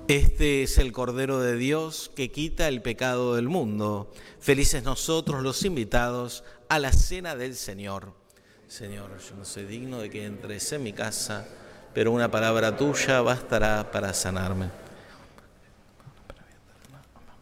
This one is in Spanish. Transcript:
Este es el Cordero de Dios que quita el pecado del mundo. Felices nosotros los invitados a la cena del Señor. Señor, yo no soy digno de que entres en mi casa, pero una palabra tuya bastará para sanarme.